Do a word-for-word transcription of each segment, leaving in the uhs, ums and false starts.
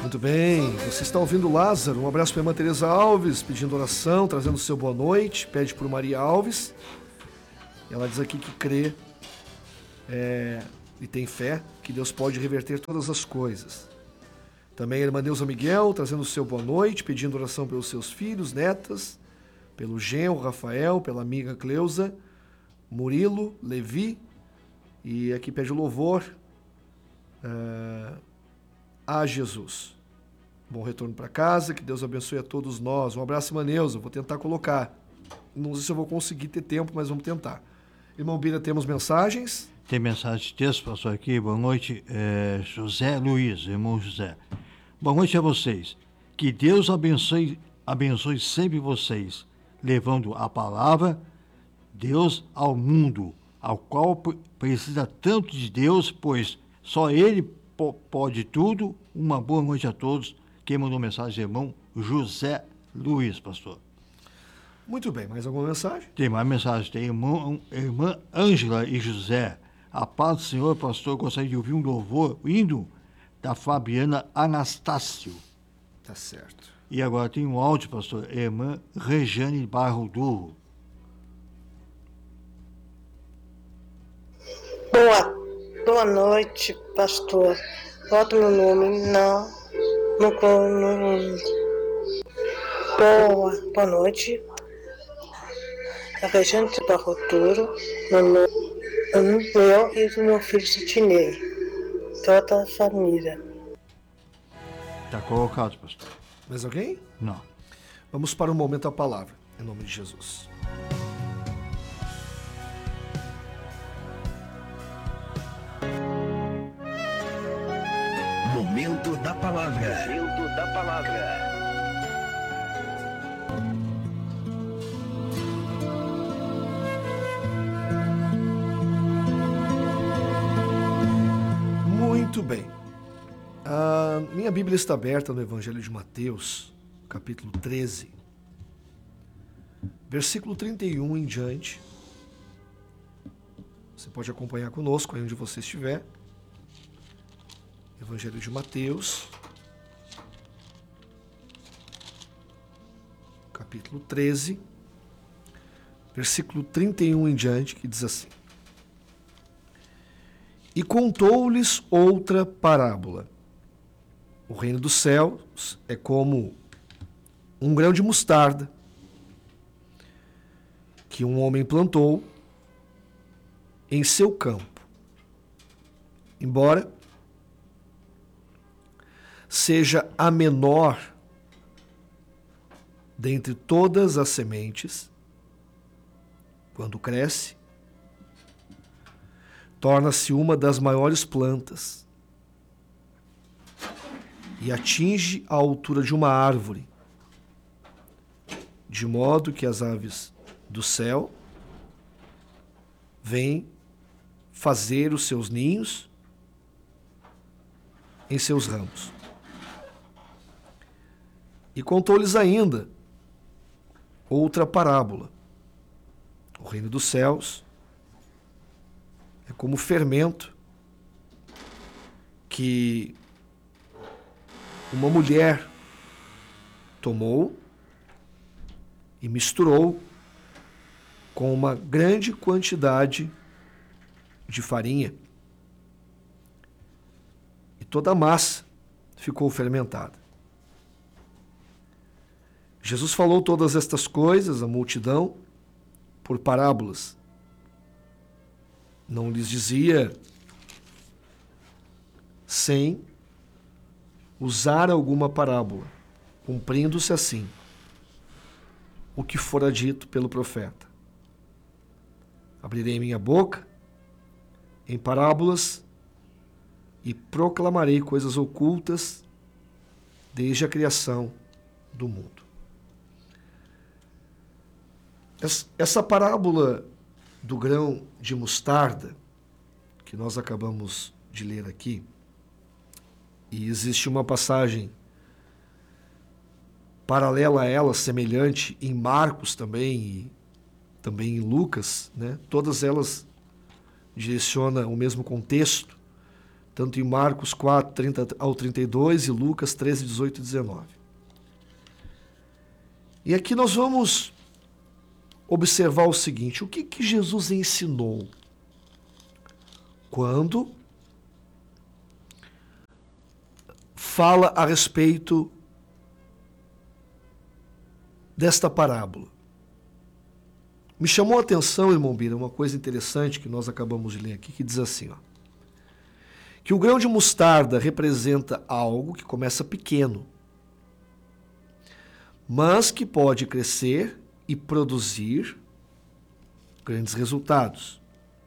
Muito bem, você está ouvindo Lázaro. Um abraço para a irmã Tereza Alves, pedindo oração, trazendo o seu boa noite. Pede por Maria Alves. Ela diz aqui que crê é, e tem fé que Deus pode reverter todas as coisas. Também a irmã Neuza Miguel, trazendo o seu boa noite, pedindo oração pelos seus filhos, netas, pelo genro Rafael, pela amiga Cleusa, Murilo, Levi. E aqui pede o louvor uh, a Jesus. Bom retorno para casa, que Deus abençoe a todos nós. Um abraço, irmã Neuza, vou tentar colocar. Não sei se eu vou conseguir ter tempo, mas vamos tentar. Irmão Bira, temos mensagens? Tem mensagem de texto, pastor, aqui. Boa noite, é, José Luiz, irmão José. Boa noite a vocês. Que Deus abençoe, abençoe sempre vocês, levando a palavra Deus ao mundo, ao qual precisa tanto de Deus, pois só Ele po- pode tudo. Uma boa noite a todos. Quem mandou mensagem, irmão José Luiz, pastor. Muito bem, mais alguma mensagem? Tem mais mensagem, tem irmão, irmã Ângela e José. A paz do Senhor, pastor, gostaria de ouvir um louvor, o hino da Fabiana Anastácio. Tá certo. E agora tem um áudio, pastor, irmã Rejane Barro Duro. Boa, boa noite, pastor. Bota meu nome, não, não, não. Boa, boa noite. A Rejane Barro Duro, meu nome, meu e do meu filho Sidney. Toda a família. Está colocado, pastor. Mais alguém? Não. Vamos para o momento da palavra, em nome de Jesus. Momento da palavra. Momento da palavra. Muito bem. A minha Bíblia está aberta no Evangelho de Mateus, capítulo treze, versículo trinta e um em diante. Você pode acompanhar conosco aí onde você estiver. Evangelho de Mateus, capítulo treze, versículo trinta e um em diante, que diz assim: E contou-lhes outra parábola. O reino dos céus é como um grão de mostarda que um homem plantou em seu campo. Embora seja a menor dentre todas as sementes, quando cresce, torna-se uma das maiores plantas e atinge a altura de uma árvore, de modo que as aves do céu vêm fazer os seus ninhos em seus ramos. E contou-lhes ainda outra parábola. O reino dos céus é como fermento que uma mulher tomou e misturou com uma grande quantidade de farinha. E toda a massa ficou fermentada. Jesus falou todas estas coisas à multidão por parábolas. Não lhes dizia sem usar alguma parábola, cumprindo-se assim o que fora dito pelo profeta. Abrirei minha boca em parábolas e proclamarei coisas ocultas desde a criação do mundo. Essa parábola do grão de mostarda, que nós acabamos de ler aqui, e existe uma passagem paralela a ela, semelhante, em Marcos também, e também em Lucas, né? Todas elas direcionam o mesmo contexto, tanto em Marcos quatro, trinta ao trinta e dois e Lucas treze, dezoito e dezenove. E aqui nós vamos observar o seguinte: o que, que Jesus ensinou quando fala a respeito desta parábola. Me chamou a atenção, irmão Bira, uma coisa interessante que nós acabamos de ler aqui, que diz assim, ó, que o grão de mostarda representa algo que começa pequeno, mas que pode crescer e produzir grandes resultados.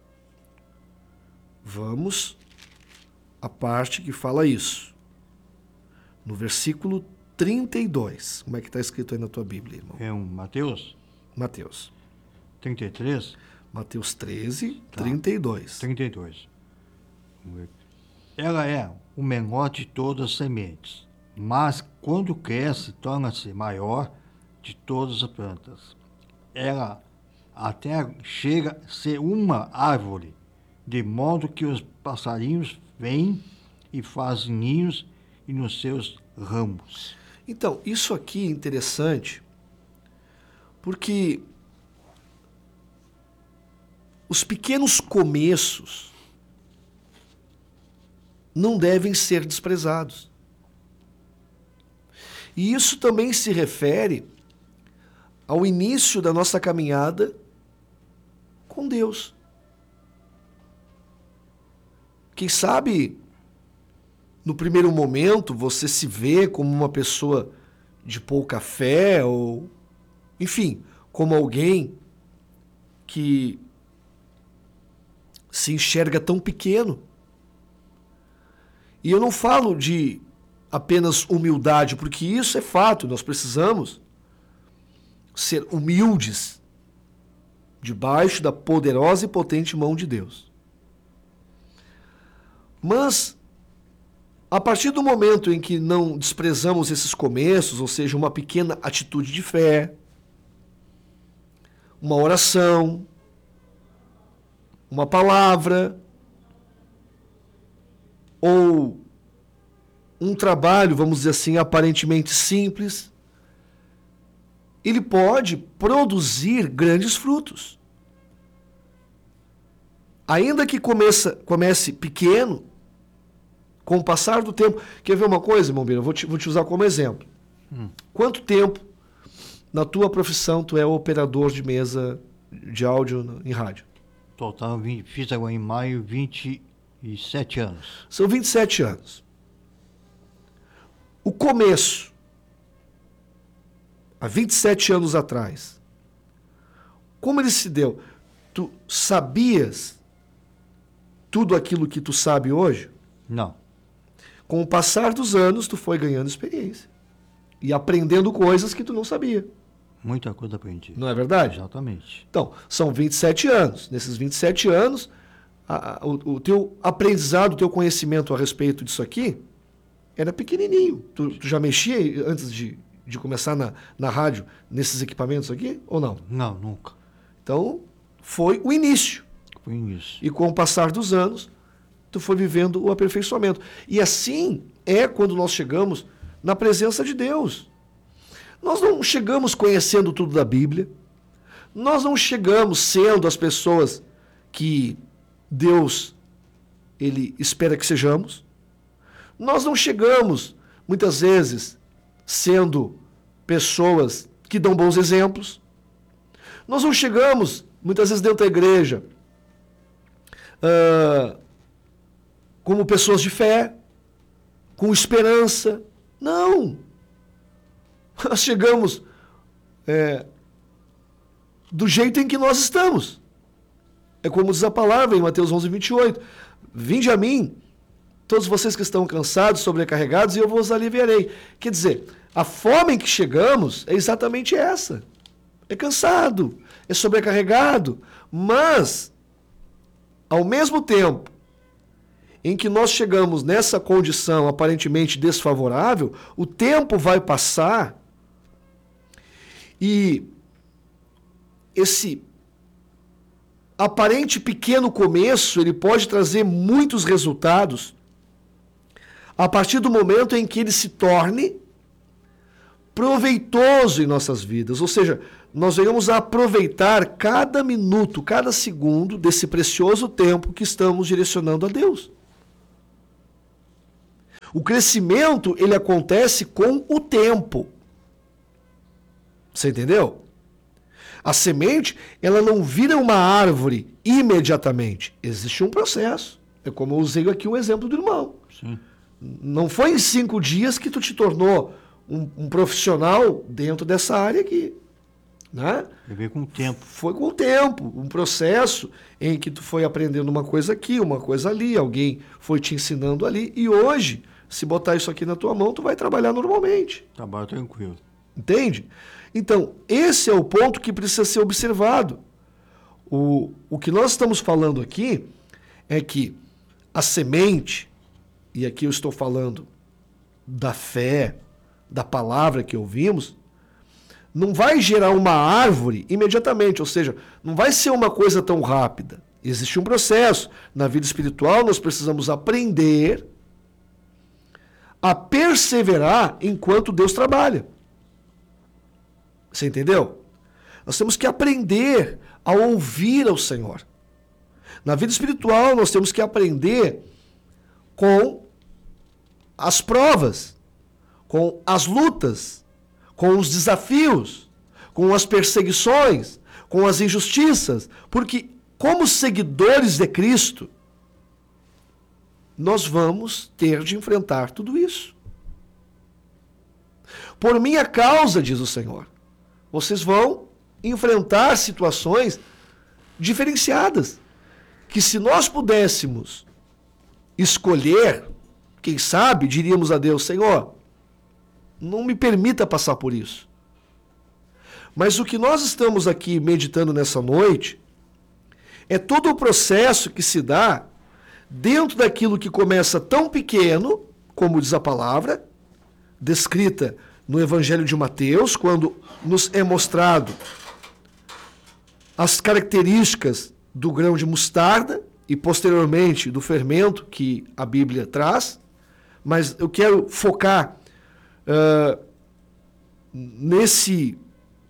Vamos à parte que fala isso. No versículo trinta e dois. Como é que está escrito aí na tua Bíblia, irmão? É um Mateus Mateus. trinta e três? Mateus treze, Tá. trinta e dois. trinta e dois. Vamos ver. Ela é o menor de todas as sementes, mas quando cresce, torna-se maior de todas as plantas. Ela até chega a ser uma árvore, de modo que os passarinhos vêm e fazem ninhos e nos seus ramos. Então, isso aqui é interessante porque os pequenos começos não devem ser desprezados. E isso também se refere ao início da nossa caminhada com Deus. Quem sabe, no primeiro momento, você se vê como uma pessoa de pouca fé, ou, enfim, como alguém que se enxerga tão pequeno. E eu não falo de apenas humildade, porque isso é fato, nós precisamos ser humildes debaixo da poderosa e potente mão de Deus. Mas, a partir do momento em que não desprezamos esses começos, ou seja, uma pequena atitude de fé, uma oração, uma palavra, ou um trabalho, vamos dizer assim, aparentemente simples, ele pode produzir grandes frutos. Ainda que comece, comece pequeno, com o passar do tempo. Quer ver uma coisa, irmão Bira? Eu vou te, vou te usar como exemplo. Hum. Quanto tempo na tua profissão tu é operador de mesa de áudio em rádio? Total, fiz agora em maio vinte e sete anos. São vinte e sete anos. O começo, há vinte e sete anos atrás, como ele se deu? Tu sabias tudo aquilo que tu sabe hoje? Não. Com o passar dos anos, tu foi ganhando experiência e aprendendo coisas que tu não sabia. Muita coisa aprendi. Não é verdade? Exatamente. Então, são vinte e sete anos. Nesses vinte e sete anos, a, a, o, o teu aprendizado, o teu conhecimento a respeito disso aqui era pequenininho. Tu, tu já mexia antes de, de começar na, na rádio nesses equipamentos aqui ou não? Não, nunca. Então, foi o início. Foi isso. E com o passar dos anos, tu foi vivendo o aperfeiçoamento. E assim é quando nós chegamos na presença de Deus. Nós não chegamos conhecendo tudo da Bíblia. Nós não chegamos sendo as pessoas que Deus ele espera que sejamos. Nós não chegamos, muitas vezes, sendo pessoas que dão bons exemplos. Nós não chegamos, muitas vezes, dentro da igreja, uh, como pessoas de fé, com esperança. Não! Nós chegamos é, do jeito em que nós estamos. É como diz a palavra em Mateus onze, vinte e oito. Vinde a mim, todos vocês que estão cansados, sobrecarregados, e eu vos aliviarei. Quer dizer, a forma em que chegamos é exatamente essa. É cansado, é sobrecarregado, mas, ao mesmo tempo em que nós chegamos nessa condição aparentemente desfavorável, o tempo vai passar e esse aparente pequeno começo, ele pode trazer muitos resultados a partir do momento em que ele se torne proveitoso em nossas vidas. Ou seja, nós venhamos a aproveitar cada minuto, cada segundo desse precioso tempo que estamos direcionando a Deus. O crescimento, ele acontece com o tempo. Você entendeu? A semente, ela não vira uma árvore imediatamente. Existe um processo. É como eu usei aqui o exemplo do irmão. Sim. Não foi em cinco dias que tu te tornou um, um profissional dentro dessa área aqui. Né? Viver com o tempo. Foi com o tempo. Um processo em que tu foi aprendendo uma coisa aqui, uma coisa ali, alguém foi te ensinando ali. E hoje, se botar isso aqui na tua mão, tu vai trabalhar normalmente. Trabalho tranquilo. Entende? Então, esse é o ponto que precisa ser observado. O, o que nós estamos falando aqui é que a semente, e aqui eu estou falando da fé, da palavra que ouvimos, não vai gerar uma árvore imediatamente, ou seja, não vai ser uma coisa tão rápida. Existe um processo. Na vida espiritual, nós precisamos aprender a perseverar enquanto Deus trabalha. Você entendeu? Nós temos que aprender a ouvir ao Senhor. Na vida espiritual, nós temos que aprender com as provas, com as lutas, com os desafios, com as perseguições, com as injustiças, porque como seguidores de Cristo, nós vamos ter de enfrentar tudo isso. Por minha causa, diz o Senhor, vocês vão enfrentar situações diferenciadas, que se nós pudéssemos escolher, quem sabe, diríamos a Deus, Senhor, não me permita passar por isso. Mas o que nós estamos aqui meditando nessa noite é todo o processo que se dá dentro daquilo que começa tão pequeno, como diz a palavra, descrita no Evangelho de Mateus, quando nos é mostrado as características do grão de mostarda e posteriormente do fermento que a Bíblia traz, mas eu quero focar uh, nesse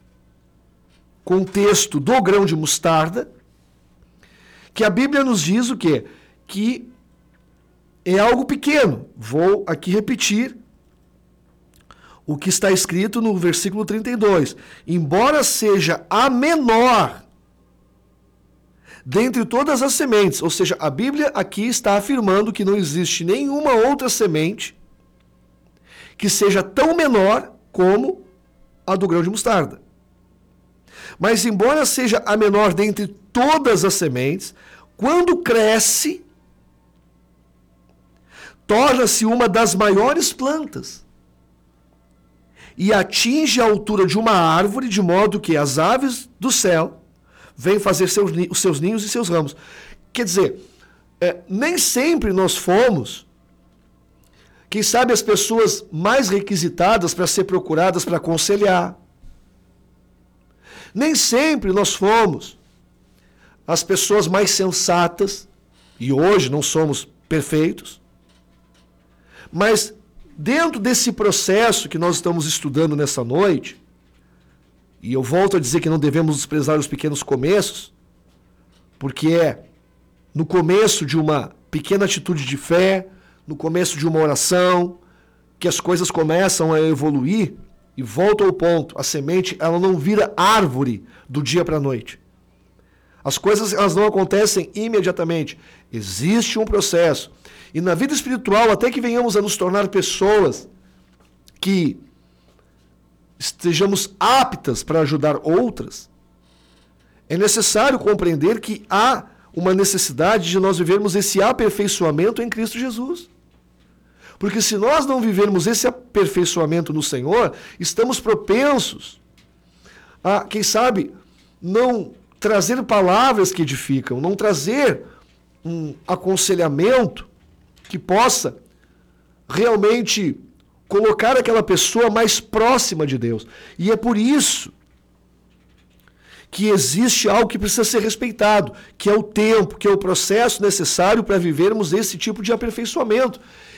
contexto do grão de mostarda, que a Bíblia nos diz o quê? Que é algo pequeno. Vou aqui repetir o que está escrito no versículo trinta e dois. Embora seja a menor dentre todas as sementes, ou seja, a Bíblia aqui está afirmando que não existe nenhuma outra semente que seja tão menor como a do grão de mostarda. Mas embora seja a menor dentre todas as sementes, quando cresce, torna-se uma das maiores plantas e atinge a altura de uma árvore, de modo que as aves do céu vêm fazer seus, os seus ninhos e seus ramos. Quer dizer, é, nem sempre nós fomos, quem sabe, as pessoas mais requisitadas para ser procuradas para aconselhar. Nem sempre nós fomos as pessoas mais sensatas, e hoje não somos perfeitos, mas dentro desse processo que nós estamos estudando nessa noite, e eu volto a dizer que não devemos desprezar os pequenos começos, porque é no começo de uma pequena atitude de fé, no começo de uma oração, que as coisas começam a evoluir, e volto ao ponto, a semente ela não vira árvore do dia para a noite. As coisas elas não acontecem imediatamente. Existe um processo. E na vida espiritual, até que venhamos a nos tornar pessoas que estejamos aptas para ajudar outras, é necessário compreender que há uma necessidade de nós vivermos esse aperfeiçoamento em Cristo Jesus. Porque se nós não vivermos esse aperfeiçoamento no Senhor, estamos propensos a, quem sabe, não trazer palavras que edificam, não trazer um aconselhamento que possa realmente colocar aquela pessoa mais próxima de Deus. E é por isso que existe algo que precisa ser respeitado, que é o tempo, que é o processo necessário para vivermos esse tipo de aperfeiçoamento.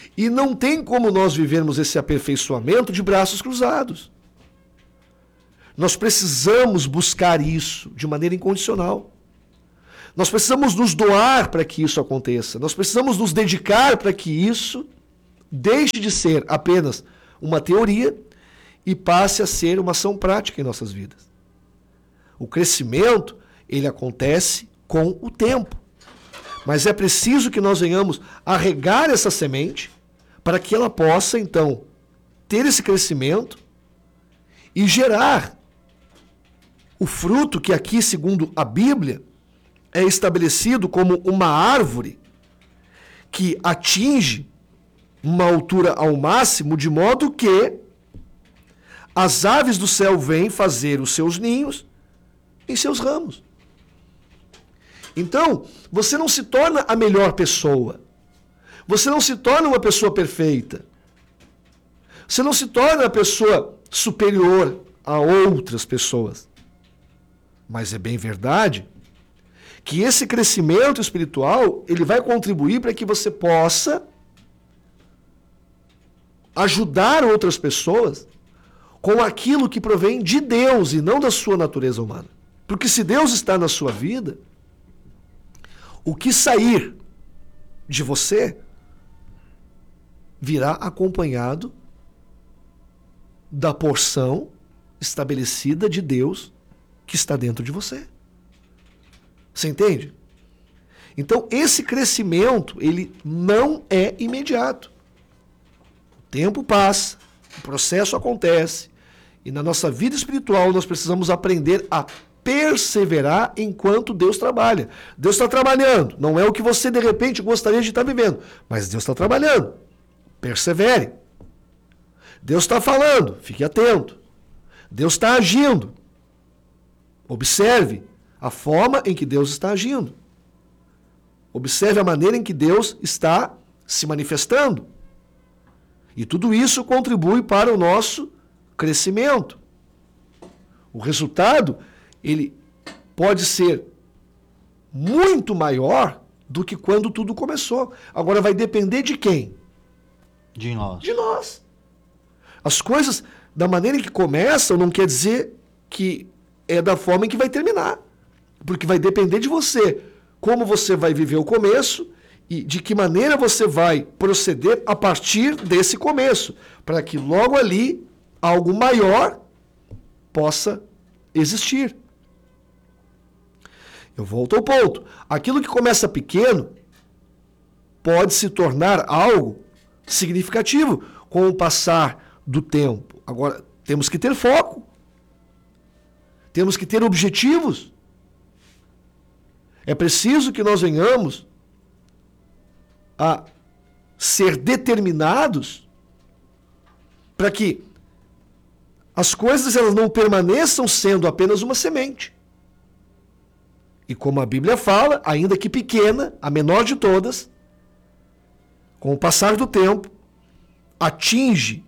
E não tem como nós vivermos esse aperfeiçoamento de braços cruzados. Nós precisamos buscar isso de maneira incondicional. Nós precisamos nos doar para que isso aconteça. Nós precisamos nos dedicar para que isso deixe de ser apenas uma teoria e passe a ser uma ação prática em nossas vidas. O crescimento, ele acontece com o tempo. Mas é preciso que nós venhamos a regar essa semente para que ela possa, então, ter esse crescimento e gerar o fruto que aqui, segundo a Bíblia, é estabelecido como uma árvore que atinge uma altura ao máximo, de modo que as aves do céu vêm fazer os seus ninhos em seus ramos. Então, você não se torna a melhor pessoa. Você não se torna uma pessoa perfeita. Você não se torna a pessoa superior a outras pessoas. Mas é bem verdade que esse crescimento espiritual, ele vai contribuir para que você possa ajudar outras pessoas com aquilo que provém de Deus e não da sua natureza humana. Porque se Deus está na sua vida, o que sair de você virá acompanhado da porção estabelecida de Deus que está dentro de você. Você entende? Então, esse crescimento, ele não é imediato. O tempo passa, o processo acontece, e na nossa vida espiritual nós precisamos aprender a perseverar enquanto Deus trabalha. Deus está trabalhando, não é o que você de repente gostaria de estar vivendo, mas Deus está trabalhando. Persevere. Deus está falando, fique atento. Deus está agindo. Observe a forma em que Deus está agindo. Observe a maneira em que Deus está se manifestando. E tudo isso contribui para o nosso crescimento. O resultado, ele pode ser muito maior do que quando tudo começou. Agora vai depender de quem? De nós. De nós. As coisas, da maneira em que começam, não quer dizer que é da forma em que vai terminar. Porque vai depender de você. Como você vai viver o começo e de que maneira você vai proceder a partir desse começo. Para que logo ali, algo maior possa existir. Eu volto ao ponto. Aquilo que começa pequeno pode se tornar algo significativo com o passar do tempo. Agora, temos que ter foco. Temos que ter objetivos. É preciso que nós venhamos a ser determinados para que as coisas elas não permaneçam sendo apenas uma semente. E como a Bíblia fala, ainda que pequena, a menor de todas, com o passar do tempo, atinge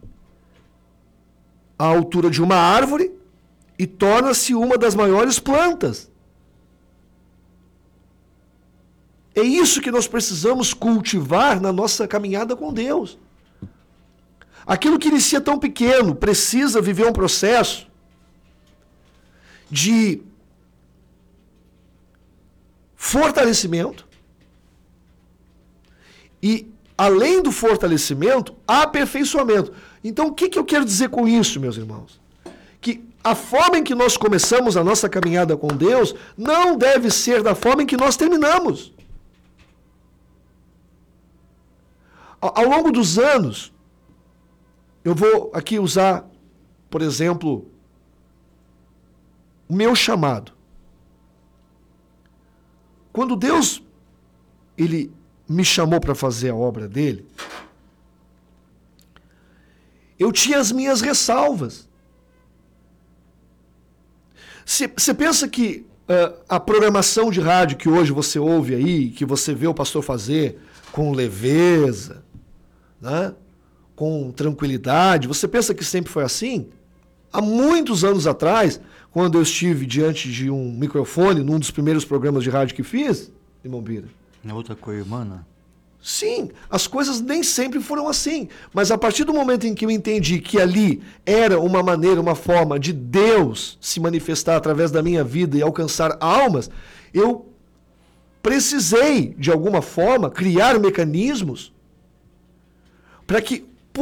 a altura de uma árvore e torna-se uma das maiores plantas. É isso que nós precisamos cultivar na nossa caminhada com Deus. Aquilo que inicia tão pequeno precisa viver um processo de fortalecimento e, além do fortalecimento, aperfeiçoamento. Então, o que, que eu quero dizer com isso, meus irmãos? Que a forma em que nós começamos a nossa caminhada com Deus não deve ser da forma em que nós terminamos. Ao longo dos anos, eu vou aqui usar, por exemplo, o meu chamado. Quando Deus ele me chamou para fazer a obra dele, eu tinha as minhas ressalvas. Você pensa que uh, a programação de rádio que hoje você ouve aí, que você vê o pastor fazer com leveza, né? Com tranquilidade, você pensa que sempre foi assim? Há muitos anos atrás, quando eu estive diante de um microfone, num dos primeiros programas de rádio que fiz, irmão Bira. Na outra co-irmã, Sim, as coisas nem sempre foram assim. Mas a partir do momento em que eu entendi que ali era uma maneira, uma forma de Deus se manifestar através da minha vida e alcançar almas, eu precisei, de alguma forma, criar mecanismos para que